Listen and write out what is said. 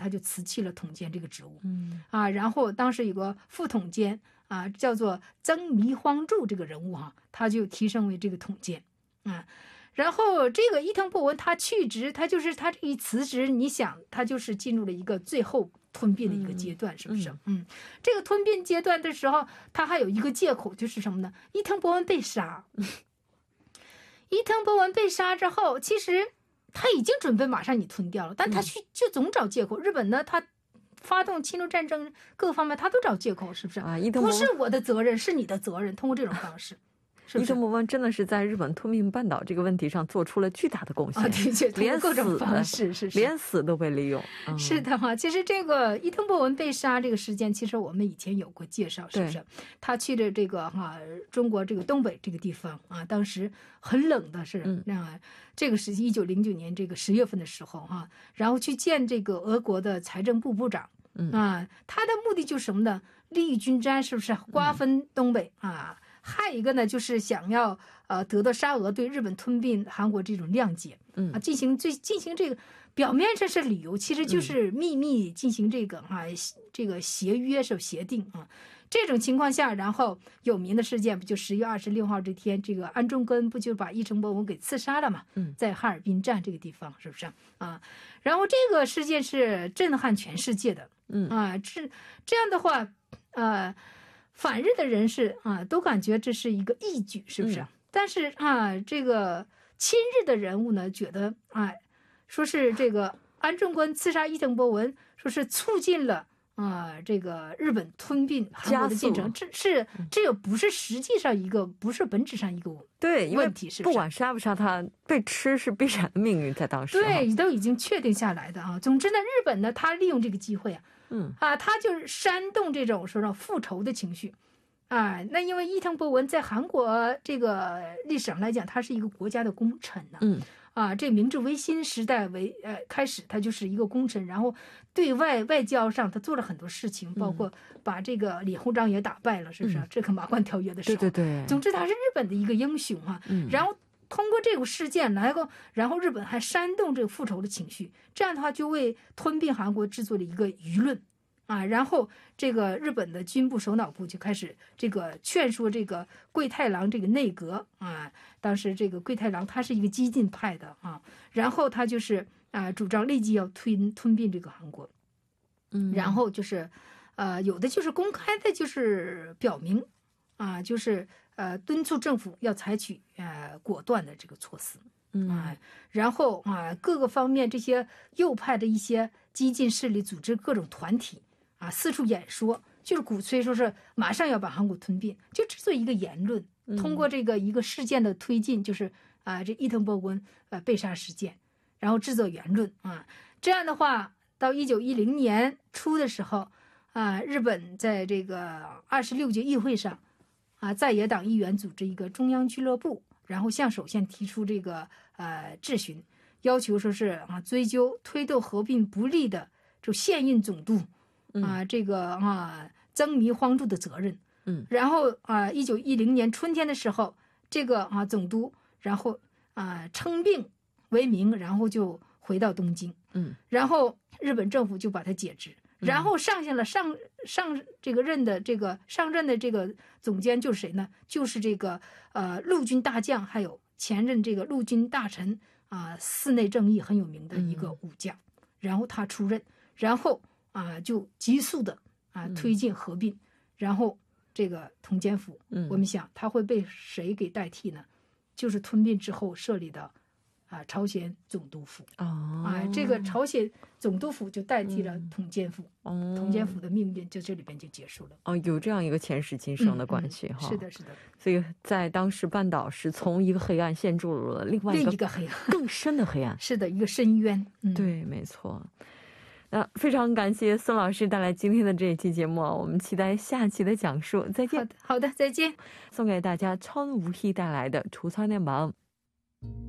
他就辞弃了统监这个职务。然后当时有个副统监叫做曾弥荒柱这个人物他就提升为这个统监。然后这个伊藤博文他去职，他这一辞职，你想他就是进入了一个最后吞并的一个阶段，是不是？这个吞并阶段的时候，他还有一个借口，就是什么呢？伊藤博文被杀。伊藤博文被杀之后，其实他已经准备马上你吞掉了，但他就总找借口。日本呢，他发动侵略战争各个方面他都找借口，是不是？不是我的责任，是你的责任，通过这种方式。伊藤博文真的是在日本吞并半岛这个问题上做出了巨大的贡献，的确，连各种方式连死都被利用。是的其实这个伊藤博文被杀这个事件，其实我们以前有过介绍，是不是？他去的这个中国这个东北这个地方当时很冷的是这个时期1909年这个10月份的时候然后去见这个俄国的财政部部长他的目的就是什么呢？利益均沾，是不是？瓜分东北还有一个呢，就是想要得到沙俄对日本吞并韩国这种谅解，进行这个表面上是理由，其实就是秘密进行这个这个协约是协定这种情况下，然后有名的事件不就10月26号这天，这个安重根不就把伊藤博文给刺杀了嘛？在哈尔滨站这个地方，是不是然后这个事件是震撼全世界的，这样的话反日的人士都感觉这是一个义举，是不是？但是这个亲日的人物呢，觉得说是这个安重根刺杀伊藤博文，说是促进了这个日本吞并韩国的进程，这也不是实际上一个，不是本质上一个问题，是不是？不管杀不杀他，被吃是必然的命运，在当时对都已经确定下来的总之呢，日本呢，他利用这个机会他就是煽动这种说复仇的情绪那因为伊藤博文在韩国这个历史上来讲，他是一个国家的功臣这明治维新时代开始，他就是一个功臣，然后对外交上他做了很多事情，包括把这个李鸿章也打败了，是不是？这个马关条约的时候，对，总之他是日本的一个英雄然后通过这个事件然后日本还煽动这个复仇的情绪，这样的话就为吞并韩国制作了一个舆论然后这个日本的军部首脑部就开始这个劝说这个桂太郎这个内阁当时这个桂太郎他是一个激进派的然后他就是主张立即要吞并这个韩国，然后就是有的就是公开的就是表明就是敦促政府要采取果断的这个措施然后各个方面这些右派的一些激进势力组织各种团体四处演说，就是鼓吹说是马上要把韩国吞并，就制作一个言论，通过这个一个事件的推进，就是这伊藤博文被杀事件，然后制作言论这样的话，到1910年初的时候日本在这个26届议会上在野党议员组织一个中央俱乐部，然后向首相提出这个质询，要求说是追究推动合并不利的就现任总督这个曾弥荒柱的责任然后1910年春天的时候，这个总督然后称病为名，然后就回到东京然后日本政府就把他解职然后上任的这个总监就是谁呢？就是这个陆军大将，还有前任这个陆军大臣寺内正义很有名的一个武将然后他出任，然后就急速的推进合并然后这个统监府我们想他会被谁给代替呢？就是吞并之后设立的朝鲜总督府这个朝鲜总督府就代替了统监府统监府的命运就这里边就结束了有这样一个前世今生的关系是的是的，所以在当时半岛是从一个黑暗陷入了另一个黑暗更深的黑暗是的，一个深渊对，没错。非常感谢孙老师带来今天的这一期节目我们期待下期的讲述，再见。好的，再见。送给大家천우희带来的《除草내 마음》。